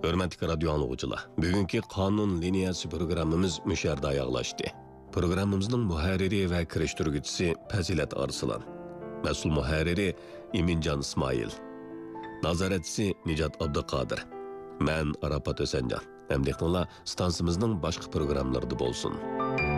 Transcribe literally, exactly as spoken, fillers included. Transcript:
Hörmətli radio anlıqçılar, bugünkü qanun liniyası programımız müşərdə ayaqlaşdı. Programımızın mühərriri və kirişdirgüçüsü Pəzilət Arslan, məsul mühərriri İmincan İsmail, nazaretçisi Nicat Abduqadir, mən Arafat Ösəncan. Əmdəxtənlər stansımızın başqa proqramlarında bolsun.